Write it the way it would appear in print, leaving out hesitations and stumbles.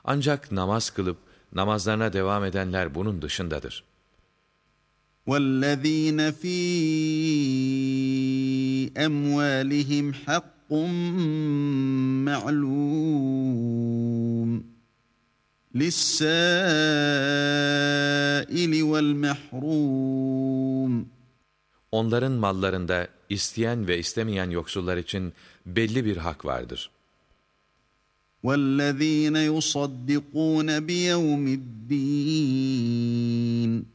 Ancak namaz kılıp namazlarına devam edenler bunun dışındadır. وَالَّذ۪ينَ ف۪ي أَمْوَالِهِمْ حَقٌّ مَعْلُومٌ لِلسَّائِلِ وَالْمَحْرُومِ Onların mallarında isteyen ve istemeyen yoksullar için belli bir hak vardır. وَالَّذ۪ينَ يُصَدِّقُونَ بِيَوْمِ الدِّينِ